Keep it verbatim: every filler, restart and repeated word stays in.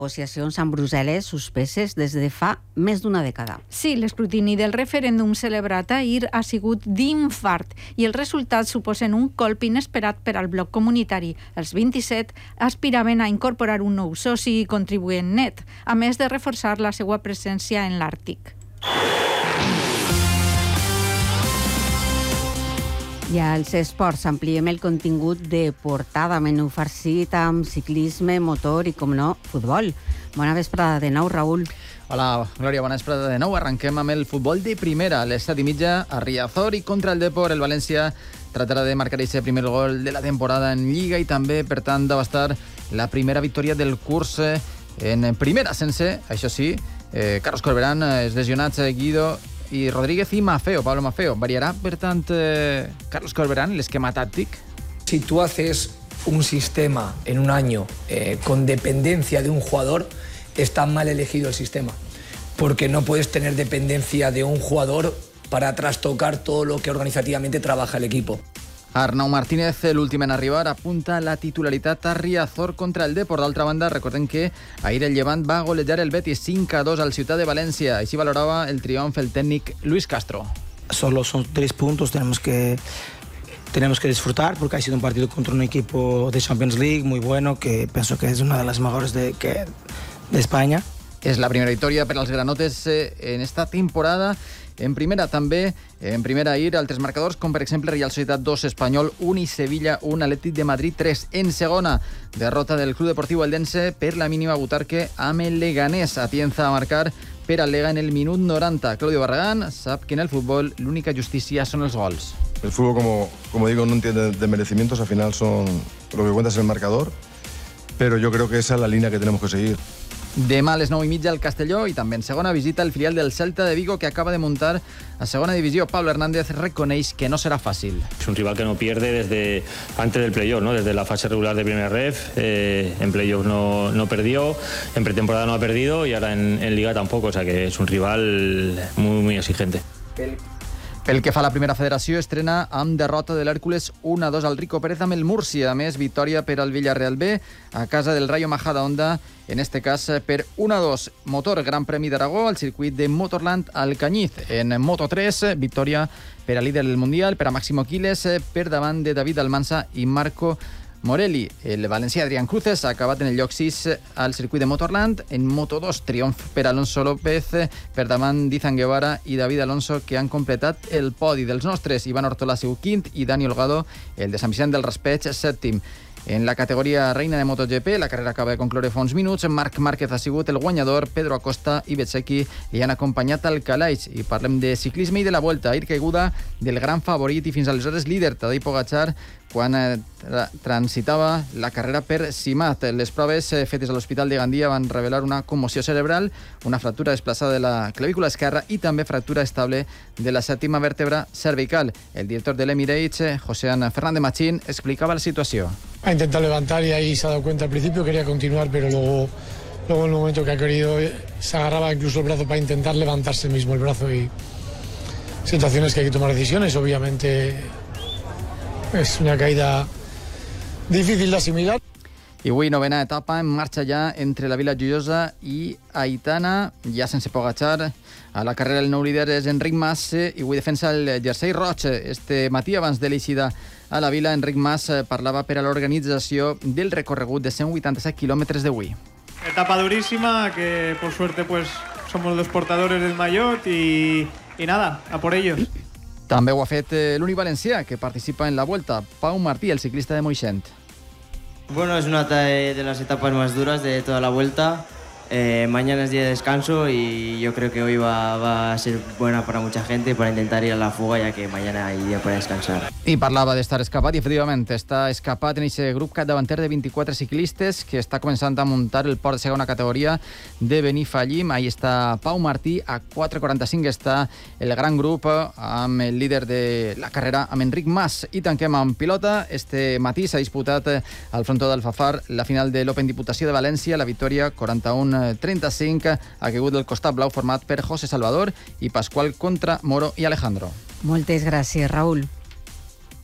Negociacions amb Brussel·les suspeses des de fa més d'una dècada. Sí, l'escrutini del referèndum celebrat ahir ha sigut d'infart i els resultats suposen un colp inesperat per al bloc comunitari. Els vint-i-set aspiraven a incorporar un nou soci i contribuent net, a més de reforçar la seva presència en l'Àrtic. I als esports ampliem el contingut de portada, menú farcit amb ciclisme, motor i, com no, futbol. Bona vesprada de nou, Raül. Hola, Glòria, bona vesprada de nou. Arrenquem amb el futbol de primera. A les set i mitja, a Riazor i contra el Depor, el València tratarà de marcar aquest primer gol de la temporada en Lliga i també, per tant, d'abastar la primera victòria del curs en primera, sense, això sí, eh, Carlos Corberán, es lesionats, Guido i Rodríguez i Maffeo, Pablo Maffeo. Variarà, per tant, eh, Carlos Corberán l'esquema táctic? Si tú haces un sistema en un año eh, con dependencia de un jugador, está mal elegido el sistema, porque no puedes tener dependencia de un jugador para trastocar todo lo que organizativamente trabaja el equipo. Arnau Martínez, l'últim en arribar, apunta la titularitat a Riazor contra el Depor. D'altra banda, recordem que ahir el Llevant va golejar el Betis cinc a dos al Ciutat de València. Així valorava el triomf el técnico Luis Castro. Solo son tres puntos, tenemos que, tenemos que disfrutar porque ha sido un partido contra un equipo de Champions League muy bueno, que pienso que es una de las mejores de, que, de España. És la primera victòria per als granotes eh, en esta temporada. En primera també, en primera ahir, altres marcadors, com per exemple Real Societat dos, Espanyol un i Sevilla un, Atlètic de Madrid tres. En segona, derrota del Club Deportiu Eldense per la mínima Butarque amb el Leganés. Atienza a marcar per al Lega en el minut noranta. Claudio Barragán sap que en el futbol l'única justícia són els gols. El fútbol, como, como digo, no entiende de merecimientos, al final son lo que cuenta es el marcador, pero yo creo que esa es la línea que tenemos que seguir. Demà a les nou i mitja al Castelló i també en segona visita el filial del Celta de Vigo que acaba de montar a segona divisió. Pablo Hernández reconeix que no será fácil. Es un rival que no pierde desde antes del playoff, ¿no? Desde la fase regular de primera ref, eh, en playoff no, no perdió, en pretemporada no ha perdido y ahora en, en Liga tampoco, o sea que es un rival muy, muy exigente. El... Pel que fa a la primera federació, estrena amb derrota de l'Hèrcules un a dos al Rico Pérez amb el Múrcia. A més, victòria per al Villarreal B a casa del Rayo Majadahonda, en este cas per un a dos. Motor, Gran Premi d'Aragó al circuit de Motorland al Cañiz. En Moto tres, victòria per al líder del Mundial, per a Máximo Quiles, per davant de David Almansa i Marco Morelli. El valencià Adrián Cruces ha acabat en el lloc sis al circuit de Motorland. En Moto dos, triomf per Alonso López per davant d'Izan Guevara i David Alonso, que han completat el podi dels nostres. Ivan Ortola seu quint i Dani Olgado, el de Sant Vicent del Raspeig, sèptim. En la categoria reina de MotoGP, la carrera acaba de concloure fa uns minuts. Marc Márquez ha sigut el guanyador, Pedro Acosta i Bezzecchi li han acompanyat al calaix. I parlem de ciclisme i de la Volta. Ahir caiguda del gran favorit i fins aleshores líder, Tadej Pogačar, quan eh, tra transitava la carrera per Simat. Les proves eh, fetes a l'Hospital de Gandia van revelar una commoció cerebral, una fractura desplaçada de la clavícula esquerra i també fractura estable de la sèptima vèrtebra cervical. El director de l'Emirates, eh, Josean Fernández Machín, explicava la situació. Ha intentado levantar y ahí se ha dado cuenta al principio, quería continuar, pero luego, luego en el momento que ha querido se agarraba incluso el brazo para intentar levantarse mismo el brazo y situaciones que hay que tomar decisiones. Obviamente es una caída difícil de asimilar. I avui novena etapa en marxa ja entre la Vila Joiosa i Aitana, ja sense Pogačar. A la carrera el nou líder és Enric Mas i avui defensa el jersei roig. Este matí, abans de l'eixida a la Vila, Enric Mas parlava per a l'organització del recorregut de cent vuitanta-set quilòmetres d'avui. Etapa durísima, que por suerte pues somos los portadores del maillot y, y nada, a por ellos. També ho ha fet l'únic valencià que participa en la Vuelta, Pau Martí, el ciclista de Moixent. Bueno, es una de las etapas más duras de toda la Vuelta. Eh, mañana es día de descanso y yo creo que hoy va, va a ser buena para mucha gente para intentar ir a la fuga, ya que mañana hay día para descansar. I parlava d'estar escapat i efectivament està escapat en aquest grup capdavanter de vint-i-quatre ciclistes que està començant a muntar el port de segona categoria de Benifallim. Ahí està Pau Martí, a quatre quaranta-cinc està el gran grup amb el líder de la carrera, amb Enric Mas. I tanquem amb pilota. Este matí s'ha disputat al frontó d'Alfafar la final de l'Open Diputació de València. La victòria quaranta-un trenta-cinc ha caigut del costat blau format per José Salvador i Pascual contra Moro i Alejandro. Moltes gràcies, Raül.